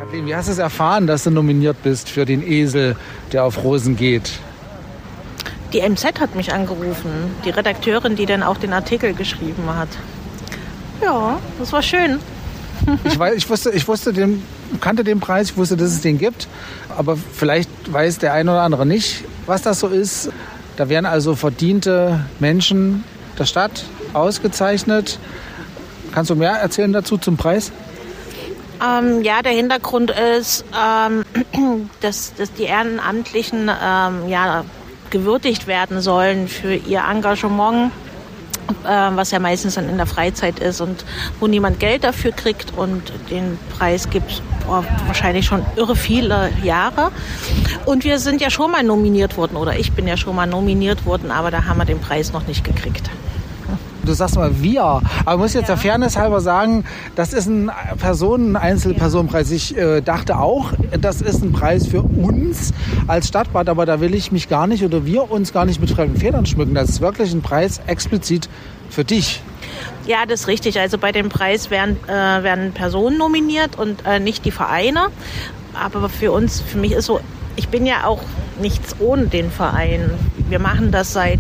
Wie hast du es erfahren, dass du nominiert bist für den Esel, der auf Rosen geht? Die MZ hat mich angerufen, die Redakteurin, die dann auch den Artikel geschrieben hat. Ja, das war schön. Ich kannte den Preis, ich wusste, dass es den gibt, aber vielleicht weiß der eine oder andere nicht, was das so ist. Da werden also verdiente Menschen der Stadt ausgezeichnet. Kannst du mehr erzählen dazu zum Preis? Ja, der Hintergrund ist, dass die Ehrenamtlichen gewürdigt werden sollen für ihr Engagement, was ja meistens dann in der Freizeit ist und wo niemand Geld dafür kriegt. Und den Preis gibt es wahrscheinlich schon irre viele Jahre. Und wir sind ja schon mal nominiert worden, oder ich bin ja schon mal nominiert worden, aber da haben wir den Preis noch nicht gekriegt. Du sagst mal wir, aber ich muss jetzt der Fairness halber sagen, das ist ein Einzelpersonenpreis. Ich dachte auch, das ist ein Preis für uns als Stadtbad, aber da will ich mich gar nicht oder wir uns gar nicht mit fremden Federn schmücken. Das ist wirklich ein Preis explizit für dich. Ja, das ist richtig. Also bei dem Preis werden Personen nominiert und nicht die Vereine. Aber für mich ist so, ich bin ja auch nichts ohne den Verein. Wir machen das seit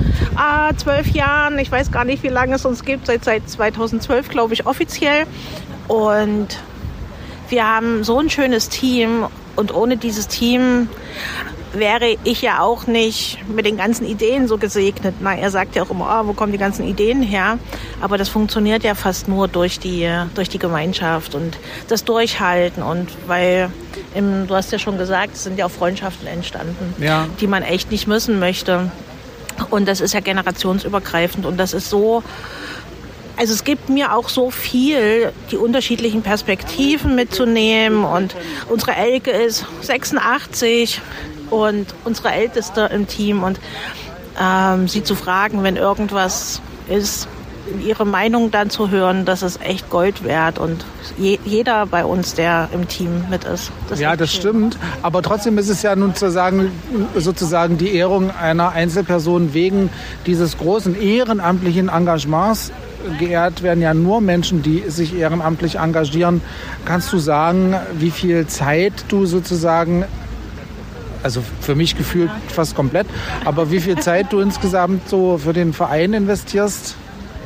12 Jahren. Ich weiß gar nicht, wie lange es uns gibt. Seit 2012, glaube ich, offiziell. Und wir haben so ein schönes Team. Und ohne dieses Team wäre ich ja auch nicht mit den ganzen Ideen so gesegnet. Er sagt ja auch immer, wo kommen die ganzen Ideen her? Aber das funktioniert ja fast nur durch die Gemeinschaft und das Durchhalten. Und weil, du hast ja schon gesagt, es sind ja auch Freundschaften entstanden, ja, die man echt nicht missen möchte. Und das ist ja generationsübergreifend und das ist so, also es gibt mir auch so viel, die unterschiedlichen Perspektiven mitzunehmen. Und unsere Elke ist 86 und unsere Älteste im Team und sie zu fragen, wenn irgendwas ist, ihre Meinung dann zu hören, das ist echt Gold wert und jeder bei uns, der im Team mit ist. Das stimmt, aber trotzdem ist es ja nun sozusagen die Ehrung einer Einzelperson wegen dieses großen ehrenamtlichen Engagements. Geehrt werden ja nur Menschen, die sich ehrenamtlich engagieren. Kannst du sagen, wie viel Zeit du sozusagen, also für mich gefühlt fast komplett, aber wie viel Zeit du insgesamt so für den Verein investierst?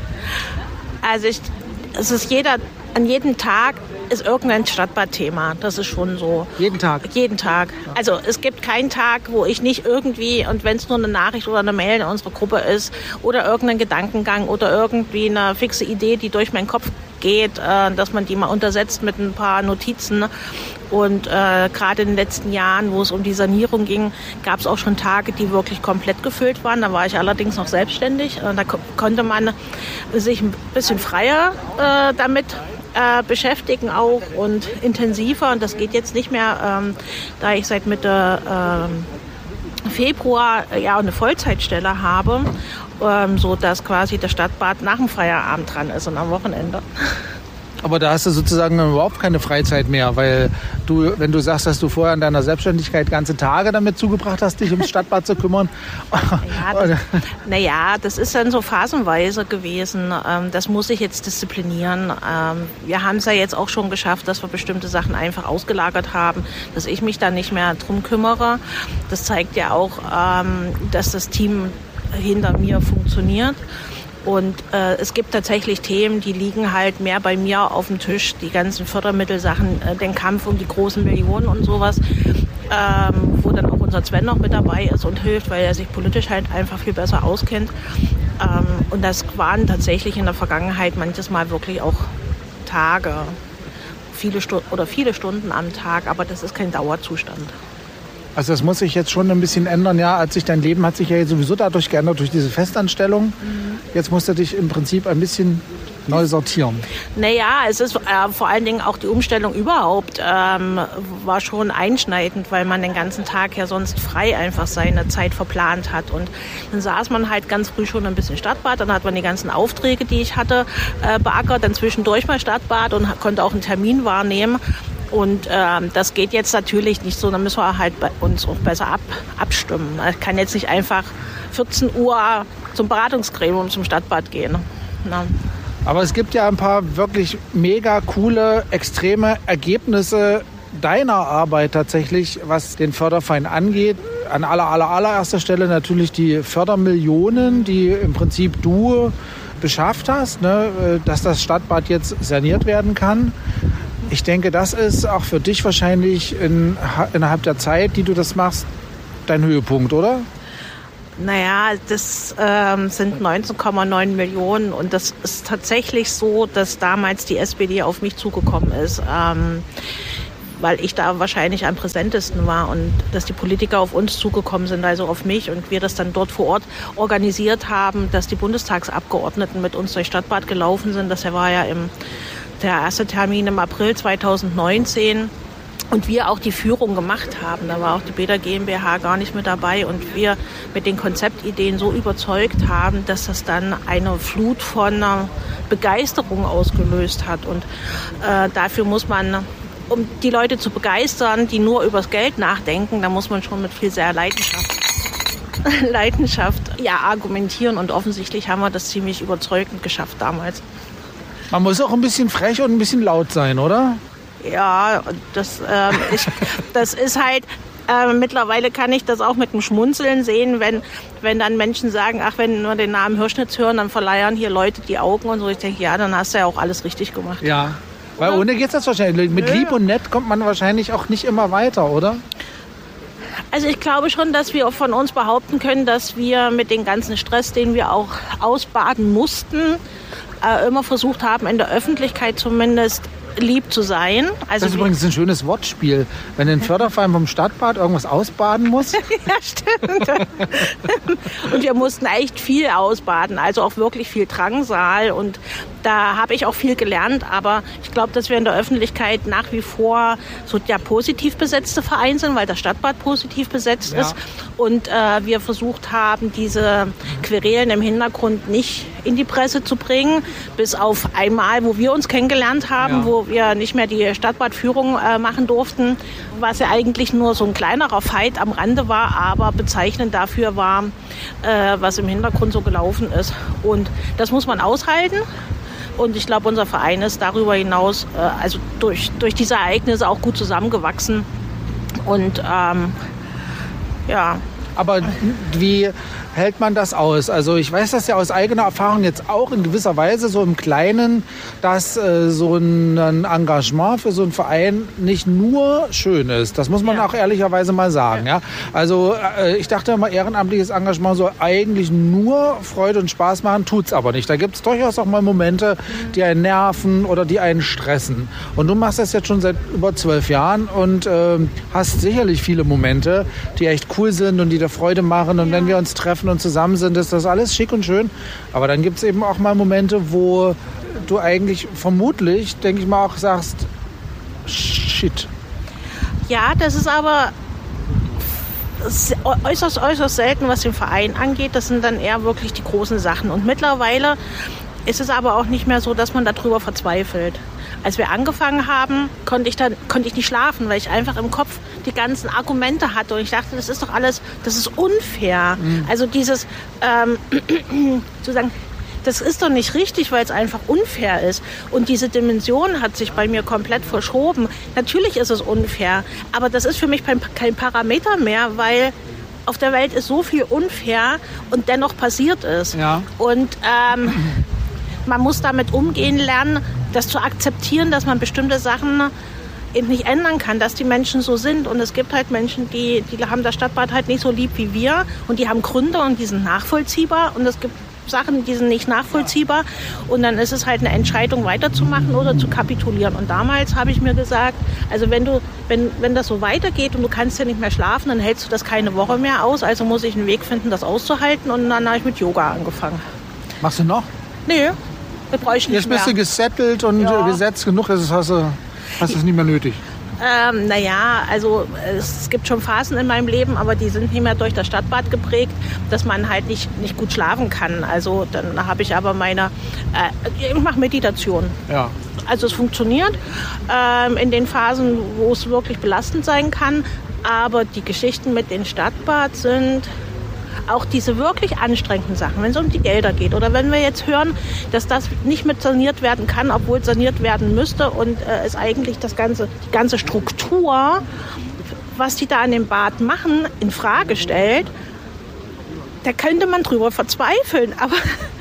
Also an jedem Tag ist irgendein Stadtbad-Thema. Das ist schon so. Jeden Tag? Jeden Tag. Also es gibt keinen Tag, wo ich nicht irgendwie, und wenn es nur eine Nachricht oder eine Mail in unserer Gruppe ist oder irgendein Gedankengang oder irgendwie eine fixe Idee, die durch meinen Kopf geht, dass man die mal untersetzt mit ein paar Notizen. Und gerade in den letzten Jahren, wo es um die Sanierung ging, gab es auch schon Tage, die wirklich komplett gefüllt waren. Da war ich allerdings noch selbstständig. Da konnte man sich ein bisschen freier damit beschäftigen auch und intensiver. Und das geht jetzt nicht mehr, da ich seit Mitte Februar eine Vollzeitstelle habe, so dass quasi der Stadtbad nach dem Feierabend dran ist und am Wochenende. Aber da hast du sozusagen überhaupt keine Freizeit mehr, weil wenn du sagst, dass du vorher in deiner Selbstständigkeit ganze Tage damit zugebracht hast, dich ums Stadtbad zu kümmern. Das ist dann so phasenweise gewesen. Das muss ich jetzt disziplinieren. Wir haben es ja jetzt auch schon geschafft, dass wir bestimmte Sachen einfach ausgelagert haben, dass ich mich da nicht mehr drum kümmere. Das zeigt ja auch, dass das Team hinter mir funktioniert. Und es gibt tatsächlich Themen, die liegen halt mehr bei mir auf dem Tisch. Die ganzen Fördermittelsachen, den Kampf um die großen Millionen und sowas, wo dann auch unser Sven noch mit dabei ist und hilft, weil er sich politisch halt einfach viel besser auskennt. Und das waren tatsächlich in der Vergangenheit manches Mal wirklich auch Tage, viele Stunden am Tag, aber das ist kein Dauerzustand. Also das muss sich jetzt schon ein bisschen ändern. Ja, dein Leben hat sich ja sowieso dadurch geändert, durch diese Festanstellung. Jetzt musst du dich im Prinzip ein bisschen neu sortieren. Naja, es ist vor allen Dingen auch die Umstellung überhaupt war schon einschneidend, weil man den ganzen Tag ja sonst frei einfach seine Zeit verplant hat. Und dann saß man halt ganz früh schon ein bisschen Stadtbad, dann hat man die ganzen Aufträge, die ich hatte, beackert, dann zwischendurch mal Stadtbad und konnte auch einen Termin wahrnehmen. Und das geht jetzt natürlich nicht so, da müssen wir halt bei uns auch besser abstimmen. Ich kann jetzt nicht einfach 14 Uhr zum Beratungsgremium zum Stadtbad gehen. Na. Aber es gibt ja ein paar wirklich mega coole, extreme Ergebnisse deiner Arbeit tatsächlich, was den Förderverein angeht. An allererster Stelle natürlich die Fördermillionen, die im Prinzip du beschafft hast, ne, dass das Stadtbad jetzt saniert werden kann. Ich denke, das ist auch für dich wahrscheinlich innerhalb der Zeit, die du das machst, dein Höhepunkt, oder? Naja, das sind 19,9 Millionen und das ist tatsächlich so, dass damals die SPD auf mich zugekommen ist, weil ich da wahrscheinlich am präsentesten war und dass die Politiker auf uns zugekommen sind, also auf mich und wir das dann dort vor Ort organisiert haben, dass die Bundestagsabgeordneten mit uns durch Stadtbad gelaufen sind. Das war ja der erste Termin im April 2019. Und wir auch die Führung gemacht haben. Da war auch die Beda GmbH gar nicht mit dabei. Und wir mit den Konzeptideen so überzeugt haben, dass das dann eine Flut von Begeisterung ausgelöst hat. Und dafür muss man, um die Leute zu begeistern, die nur übers Geld nachdenken, da muss man schon mit viel sehr Leidenschaft argumentieren. Und offensichtlich haben wir das ziemlich überzeugend geschafft damals. Man muss auch ein bisschen frech und ein bisschen laut sein, oder? Ja, das ist halt, mittlerweile kann ich das auch mit einem Schmunzeln sehen, wenn dann Menschen sagen, ach, wenn wir den Namen Hirschnitz hören, dann verleiern hier Leute die Augen und so. Ich denke, ja, dann hast du ja auch alles richtig gemacht. Ja, weil ohne geht's das wahrscheinlich. Mit lieb und nett kommt man wahrscheinlich auch nicht immer weiter, oder? Also ich glaube schon, dass wir von uns behaupten können, dass wir mit dem ganzen Stress, den wir auch ausbaden mussten, immer versucht haben, in der Öffentlichkeit zumindest lieb zu sein. Also das ist übrigens ein schönes Wortspiel. Wenn ein Förderverein vom Stadtbad irgendwas ausbaden muss. Ja, stimmt. Und wir mussten echt viel ausbaden, also auch wirklich viel Drangsal. Und da habe ich auch viel gelernt. Aber ich glaube, dass wir in der Öffentlichkeit nach wie vor so der positiv besetzte Verein sind, weil das Stadtbad positiv besetzt ist. Und wir versucht haben, diese Querelen im Hintergrund nicht in die Presse zu bringen. Bis auf einmal, wo wir uns kennengelernt haben, wo wir nicht mehr die Stadtbadführung machen durften, was ja eigentlich nur so ein kleinerer Fight am Rande war, aber bezeichnend dafür war, was im Hintergrund so gelaufen ist. Und das muss man aushalten. Und ich glaube, unser Verein ist darüber hinaus, also durch diese Ereignisse auch gut zusammengewachsen. Und Aber wie hält man das aus? Also ich weiß das ja aus eigener Erfahrung jetzt auch in gewisser Weise so im Kleinen, dass so ein Engagement für so einen Verein nicht nur schön ist. Das muss man auch ehrlicherweise mal sagen. Ja. Also ich dachte immer, ehrenamtliches Engagement soll eigentlich nur Freude und Spaß machen, tut's aber nicht. Da gibt es durchaus auch mal Momente, die einen nerven oder die einen stressen. Und du machst das jetzt schon seit über 12 Jahren und hast sicherlich viele Momente, die echt cool sind und die dir Freude machen. Und wenn wir uns treffen und zusammen sind, ist das alles schick und schön. Aber dann gibt es eben auch mal Momente, wo du eigentlich vermutlich, denke ich mal, auch sagst, shit. Ja, das ist aber äußerst selten, was den Verein angeht. Das sind dann eher wirklich die großen Sachen. Und mittlerweile ist es aber auch nicht mehr so, dass man darüber verzweifelt. Als wir angefangen haben, konnte ich nicht schlafen, weil ich einfach im Kopf die ganzen Argumente hatte. Und ich dachte, das ist doch alles, das ist unfair. Also dieses, zu sagen, das ist doch nicht richtig, weil es einfach unfair ist. Und diese Dimension hat sich bei mir komplett verschoben. Natürlich ist es unfair, aber das ist für mich kein Parameter mehr, weil auf der Welt ist so viel unfair und dennoch passiert es. Ja. Und man muss damit umgehen lernen, das zu akzeptieren, dass man bestimmte Sachen eben nicht ändern kann, dass die Menschen so sind. Und es gibt halt Menschen, die haben das Stadtbad halt nicht so lieb wie wir und die haben Gründe und die sind nachvollziehbar. Und es gibt Sachen, die sind nicht nachvollziehbar. Und dann ist es halt eine Entscheidung, weiterzumachen oder zu kapitulieren. Und damals habe ich mir gesagt, also wenn das so weitergeht und du kannst ja nicht mehr schlafen, dann hältst du das keine Woche mehr aus. Also muss ich einen Weg finden, das auszuhalten. Und dann habe ich mit Yoga angefangen. Machst du noch? Nee. Wir bräuchten nicht mehr. Jetzt bist du gesettelt und gesetzt genug, das hast du es nicht mehr nötig. Also es gibt schon Phasen in meinem Leben, aber die sind nicht mehr durch das Stadtbad geprägt, dass man halt nicht gut schlafen kann. Also dann habe ich aber ich mache Meditation. Ja. Also es funktioniert in den Phasen, wo es wirklich belastend sein kann. Aber die Geschichten mit dem Stadtbad sind auch diese wirklich anstrengenden Sachen, wenn es um die Gelder geht oder wenn wir jetzt hören, dass das nicht mit saniert werden kann, obwohl es saniert werden müsste und es eigentlich die ganze Struktur, was die da an dem Bad machen, in Frage stellt, da könnte man drüber verzweifeln, aber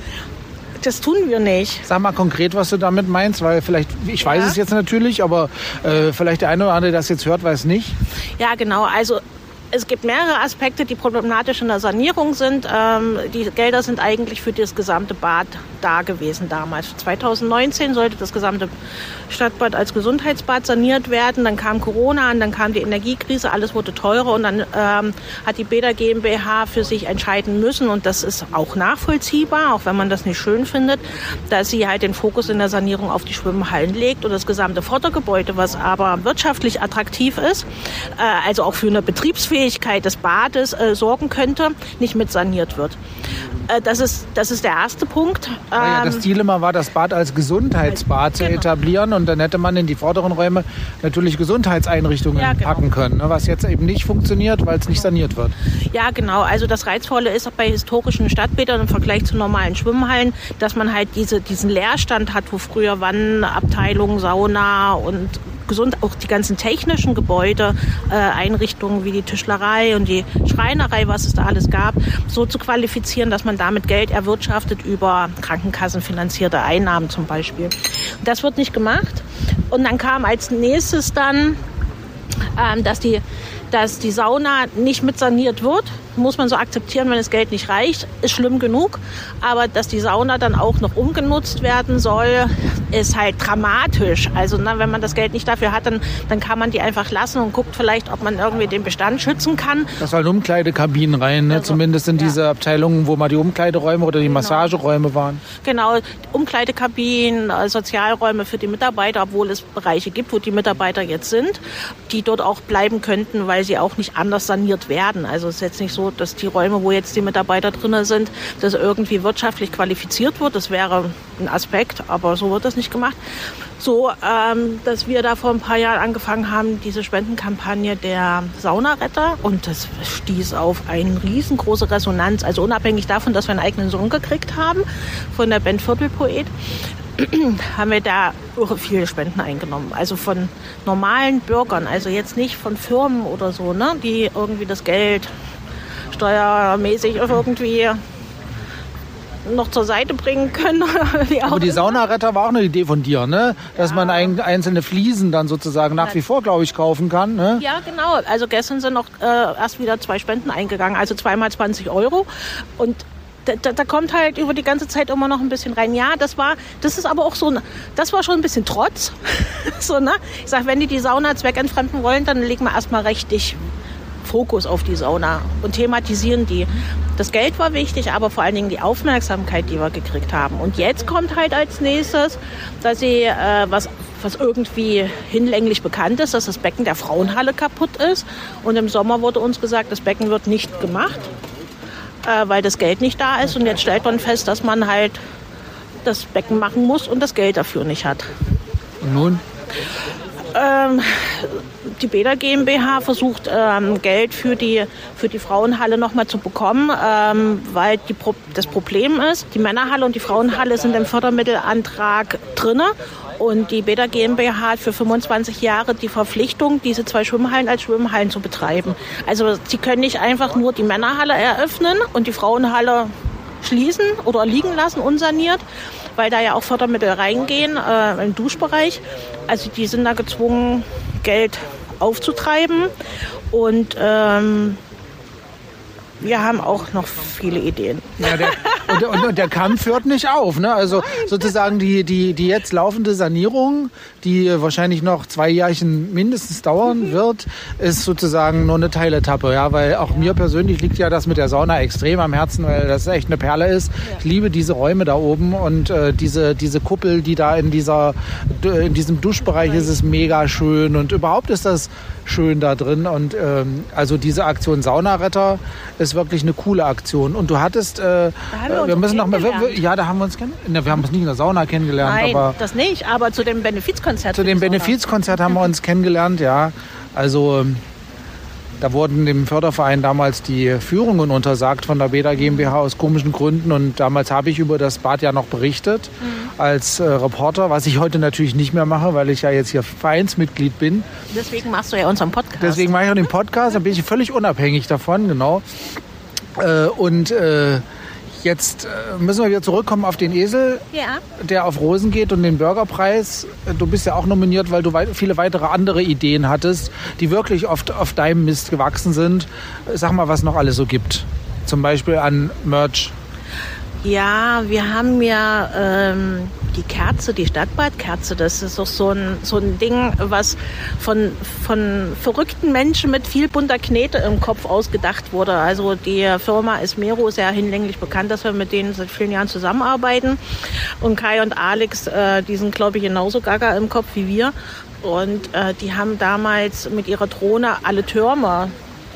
das tun wir nicht. Sag mal konkret, was du damit meinst, weil vielleicht, ich weiß es jetzt natürlich, aber vielleicht der eine oder andere, der das jetzt hört, weiß nicht. Ja, genau, also es gibt mehrere Aspekte, die problematisch in der Sanierung sind. Die Gelder sind eigentlich für das gesamte Bad da gewesen damals. 2019 sollte das gesamte Stadtbad als Gesundheitsbad saniert werden. Dann kam Corona und dann kam die Energiekrise, alles wurde teurer und dann hat die Bäder GmbH für sich entscheiden müssen und das ist auch nachvollziehbar, auch wenn man das nicht schön findet, dass sie halt den Fokus in der Sanierung auf die Schwimmhallen legt und das gesamte Vordergebäude, was aber wirtschaftlich attraktiv ist, also auch für eine Betriebsfähigkeit des Bades sorgen könnte, nicht mit saniert wird. Das ist der erste Punkt. Das Ziel immer war, das Bad als Gesundheitsbad zu etablieren und dann hätte man in die vorderen Räume natürlich Gesundheitseinrichtungen packen können, was jetzt eben nicht funktioniert, weil es nicht saniert wird. Ja, genau. Also das Reizvolle ist auch bei historischen Stadtbädern im Vergleich zu normalen Schwimmhallen, dass man halt diesen Leerstand hat, wo früher Wannenabteilung, Sauna und auch die ganzen technischen Gebäude, Einrichtungen wie die Tischlerei und die Schreinerei, was es da alles gab, so zu qualifizieren, dass man damit Geld erwirtschaftet über krankenkassenfinanzierte Einnahmen zum Beispiel. Das wird nicht gemacht. Und dann kam als nächstes dann, dass die Sauna nicht mit saniert wird. Muss man so akzeptieren, wenn das Geld nicht reicht, ist schlimm genug. Aber dass die Sauna dann auch noch umgenutzt werden soll, ist halt dramatisch. Also wenn man das Geld nicht dafür hat, dann kann man die einfach lassen und guckt vielleicht, ob man irgendwie den Bestand schützen kann. Das sollen Umkleidekabinen rein, also, zumindest in diese Abteilungen, wo mal die Umkleideräume oder die Massageräume waren. Genau, Umkleidekabinen, Sozialräume für die Mitarbeiter, obwohl es Bereiche gibt, wo die Mitarbeiter jetzt sind, die dort auch bleiben könnten, weil sie auch nicht anders saniert werden. Also es ist jetzt nicht so, dass die Räume, wo jetzt die Mitarbeiter drin sind, dass irgendwie wirtschaftlich qualifiziert wird. Das wäre ein Aspekt, aber so wird das nicht gemacht. So, dass wir da vor ein paar Jahren angefangen haben, diese Spendenkampagne der Saunaretter und das stieß auf eine riesengroße Resonanz. Also unabhängig davon, dass wir einen eigenen Sohn gekriegt haben von der Band Viertelpoet, haben wir da irre viele Spenden eingenommen. Also von normalen Bürgern, also jetzt nicht von Firmen oder so, ne, die irgendwie das Geld steuermäßig irgendwie noch zur Seite bringen können. Aber die Saunaretter war auch eine Idee von dir, ne? Dass man einzelne Fliesen dann sozusagen nach wie vor, glaube ich, kaufen kann. Ne? Ja, genau. Also gestern sind noch erst wieder 2 Spenden eingegangen, also 2 mal 20 €. Und da kommt halt über die ganze Zeit immer noch ein bisschen rein. Ja, das ist aber auch so, das war schon ein bisschen Trotz. So, ne? Ich sag, wenn die Sauna zweckentfremden wollen, dann legen wir erstmal richtig Fokus auf die Sauna und thematisieren die. Das Geld war wichtig, aber vor allen Dingen die Aufmerksamkeit, die wir gekriegt haben. Und jetzt kommt halt als nächstes, dass sie, was irgendwie hinlänglich bekannt ist, dass das Becken der Frauenhalle kaputt ist. Und im Sommer wurde uns gesagt, das Becken wird nicht gemacht, weil das Geld nicht da ist. Und jetzt stellt man fest, dass man halt das Becken machen muss und das Geld dafür nicht hat. Und nun? Die Bäder GmbH versucht Geld für die Frauenhalle nochmal zu bekommen, weil das Problem ist, die Männerhalle und die Frauenhalle sind im Fördermittelantrag drin und die Bäder GmbH hat für 25 Jahre die Verpflichtung, diese 2 Schwimmhallen als Schwimmhallen zu betreiben. Also sie können nicht einfach nur die Männerhalle eröffnen und die Frauenhalle schließen oder liegen lassen, unsaniert, weil da ja auch Fördermittel reingehen im Duschbereich. Also die sind da gezwungen, Geld aufzutreiben und wir haben auch noch viele Ideen. Ja, und der Kampf hört nicht auf. Ne? Also sozusagen die jetzt laufende Sanierung, die wahrscheinlich noch 2 Jährchen mindestens dauern wird, ist sozusagen nur eine Teiletappe. Ja? Weil auch mir persönlich liegt ja das mit der Sauna extrem am Herzen, weil das echt eine Perle ist. Ich liebe diese Räume da oben und diese Kuppel, die da in diesem Duschbereich ist mega schön und überhaupt ist das schön da drin. Und also diese Aktion Saunaretter ist wirklich eine coole Aktion. Und du hattest, wir müssen noch mal, da haben wir uns kennengelernt. Wir haben uns nicht in der Sauna kennengelernt. Nein, aber das nicht, aber zu dem Benefizkonzert. Zu dem Benefizkonzert haben wir uns kennengelernt, ja. Also Da wurden dem Förderverein damals die Führungen untersagt von der Beda GmbH aus komischen Gründen. Und damals habe ich über das Bad ja noch berichtet als Reporter, was ich heute natürlich nicht mehr mache, weil ich ja jetzt hier Vereinsmitglied bin. Deswegen machst du ja unseren Podcast. Deswegen mache ich auch den Podcast, da bin ich völlig unabhängig davon, genau. Jetzt müssen wir wieder zurückkommen auf den Esel, der auf Rosen geht und den Burgerpreis. Du bist ja auch nominiert, weil du viele weitere andere Ideen hattest, die wirklich oft auf deinem Mist gewachsen sind. Sag mal, was noch alles so gibt. Zum Beispiel an Merch. Ja, wir haben ja die Kerze, die Stadtbadkerze. Das ist auch so ein Ding, was von verrückten Menschen mit viel bunter Knete im Kopf ausgedacht wurde. Also die Firma Esmero ist ja hinlänglich bekannt, dass wir mit denen seit vielen Jahren zusammenarbeiten. Und Kai und Alex, die sind, glaube ich, genauso gaga im Kopf wie wir. Und die haben damals mit ihrer Drohne alle Türme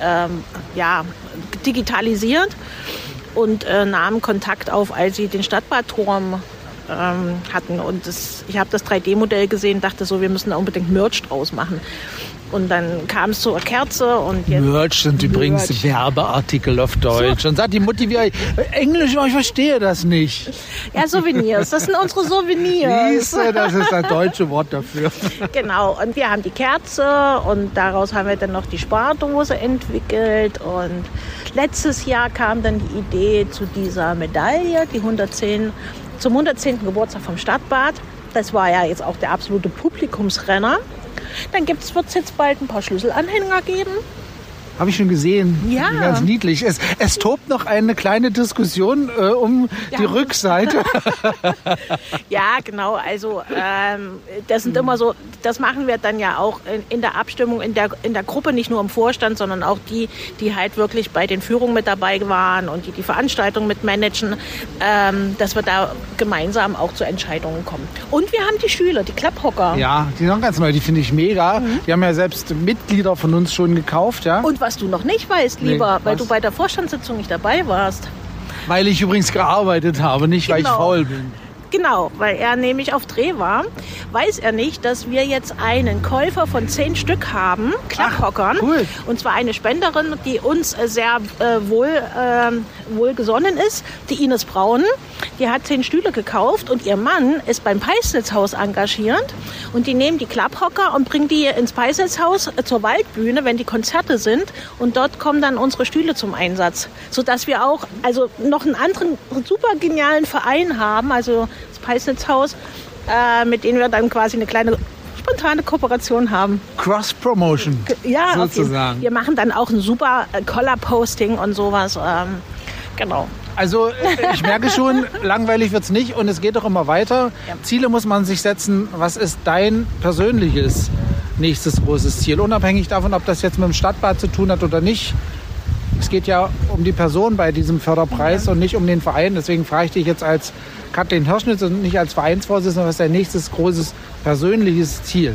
digitalisiert und nahmen Kontakt auf, als sie den Stadtbadturm hatten. Und ich habe das 3D-Modell gesehen, dachte so, wir müssen da unbedingt Merch draus machen. Und dann kam es zur Kerze. Und jetzt Merch sind übrigens Werbeartikel auf Deutsch. So. Und sagt die Mutti, wie Englisch, aber ich verstehe das nicht. Ja, Souvenirs, das sind unsere Souvenirs. Siehste, das ist das deutsche Wort dafür. Genau, und wir haben die Kerze und daraus haben wir dann noch die Spardose entwickelt. Und letztes Jahr kam dann die Idee zu dieser Medaille, zum 110. Geburtstag vom Stadtbad. Das war ja jetzt auch der absolute Publikumsrenner. Dann wird es jetzt bald ein paar Schlüsselanhänger geben. Habe ich schon gesehen. Ja. Ganz niedlich. Es tobt noch eine kleine Diskussion um die Rückseite. Ja, genau. Also das sind immer so, das machen wir dann ja auch in der Abstimmung, in der Gruppe, nicht nur im Vorstand, sondern auch die halt wirklich bei den Führungen mit dabei waren und die Veranstaltung mit managen, dass wir da gemeinsam auch zu Entscheidungen kommen. Und wir haben die Schüler, die Klapphocker. Ja, die sind ganz neu, die finde ich mega. Die haben ja selbst Mitglieder von uns schon gekauft, ja. Und was du noch nicht weißt, weil du bei der Vorstandssitzung nicht dabei warst. Weil ich übrigens gearbeitet habe, nicht weil ich faul bin. Genau, weil er nämlich auf Dreh war, weiß er nicht, dass wir jetzt einen Käufer von 10 Stück haben, Klapphockern. Cool. Und zwar eine Spenderin, die uns sehr wohlgesonnen ist, die Ines Braun. Die hat 10 Stühle gekauft und ihr Mann ist beim Peisnitzhaus engagiert. Und die nehmen die Klapphocker und bringen die ins Peisnitzhaus zur Waldbühne, wenn die Konzerte sind. Und dort kommen dann unsere Stühle zum Einsatz. Sodass wir auch noch einen anderen super genialen Verein haben, also das Peisnitzhaus, mit denen wir dann quasi eine kleine spontane Kooperation haben. Cross-Promotion, ja, sozusagen. Wir machen dann auch ein super Collar-Posting und sowas. Genau. Also ich merke schon, langweilig wird es nicht und es geht doch immer weiter. Ja. Ziele muss man sich setzen. Was ist dein persönliches nächstes großes Ziel? Unabhängig davon, ob das jetzt mit dem Stadtbad zu tun hat oder nicht. Es geht ja um die Person bei diesem Förderpreis und nicht um den Verein. Deswegen frage ich dich jetzt als Kathleen Hirschnitz und nicht als Vereinsvorsitzender, was ist dein nächstes großes persönliches Ziel?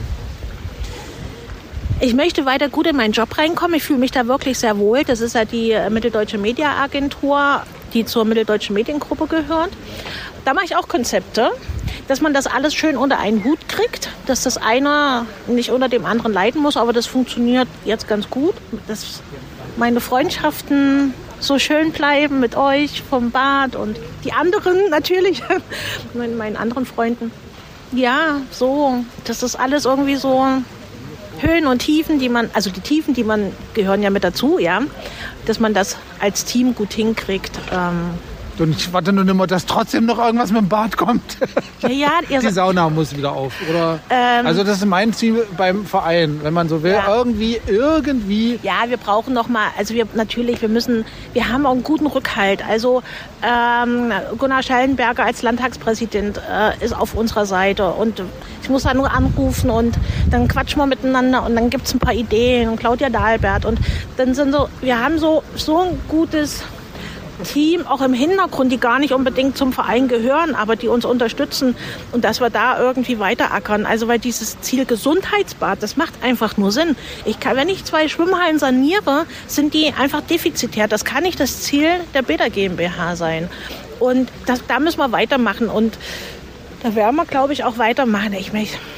Ich möchte weiter gut in meinen Job reinkommen. Ich fühle mich da wirklich sehr wohl. Das ist ja die Mitteldeutsche Mediaagentur, die zur Mitteldeutschen Mediengruppe gehört. Da mache ich auch Konzepte, dass man das alles schön unter einen Hut kriegt, dass das eine nicht unter dem anderen leiden muss, aber das funktioniert jetzt ganz gut. Dass meine Freundschaften so schön bleiben mit euch vom Bad und die anderen natürlich, meinen anderen Freunden. Ja, so, das ist alles irgendwie so Höhen und Tiefen, die Tiefen, die man gehören ja mit dazu, ja, dass man das als Team gut hinkriegt. Und ich warte nur immer, dass trotzdem noch irgendwas mit dem Bad kommt. Ja, die Sauna muss wieder auf, oder? Also das ist mein Ziel beim Verein, wenn man so will. Ja. Irgendwie. Ja, wir brauchen noch mal, also wir haben auch einen guten Rückhalt. Also Gunnar Schellenberger als Landtagspräsident ist auf unserer Seite und ich muss da nur anrufen und dann quatschen wir miteinander und dann gibt es ein paar Ideen und Claudia Dahlbert und dann wir haben so ein gutes Team, auch im Hintergrund, die gar nicht unbedingt zum Verein gehören, aber die uns unterstützen und dass wir da irgendwie weiterackern. Also weil dieses Ziel Gesundheitsbad, das macht einfach nur Sinn. Wenn ich 2 Schwimmhallen saniere, sind die einfach defizitär. Das kann nicht das Ziel der Beda GmbH sein. Und da müssen wir weitermachen und da werden wir, glaube ich, auch weitermachen.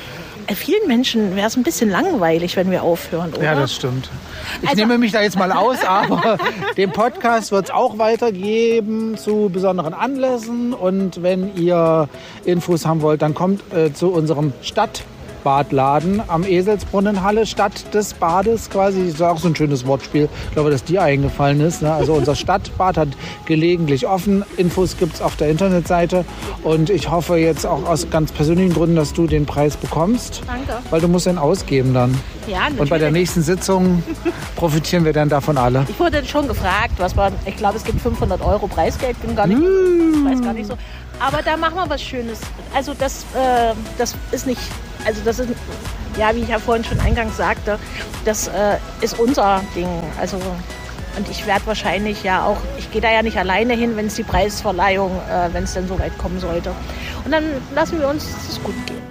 vielen Menschen wäre es ein bisschen langweilig, wenn wir aufhören, oder? Ja, das stimmt. Ich nehme mich da jetzt mal aus, aber den Podcast wird es auch weitergeben zu besonderen Anlässen. Und wenn ihr Infos haben wollt, dann kommt zu unserem Stadtbadladen am Eselsbrunnenhalle, Stadt des Bades quasi. Das ist auch so ein schönes Wortspiel. Ich glaube, dass dir eingefallen ist. Ne? Also unser Stadtbad hat gelegentlich offen. Infos gibt es auf der Internetseite. Und ich hoffe jetzt auch aus ganz persönlichen Gründen, dass du den Preis bekommst. Danke. Weil du musst ihn ausgeben dann. Ja, natürlich. Und bei der nächsten Sitzung profitieren wir dann davon alle. Ich wurde schon gefragt, ich glaube, es gibt 500 € Preisgeld, bin gar nicht, weiß gar nicht so. Aber da machen wir was Schönes. Also das ist nicht, also das ist, ja, wie ich ja vorhin schon eingangs sagte, das ist unser Ding. Also, und ich werde wahrscheinlich ja auch, ich gehe da ja nicht alleine hin, wenn es die Preisverleihung, wenn es dann so weit kommen sollte. Und dann lassen wir uns es gut gehen.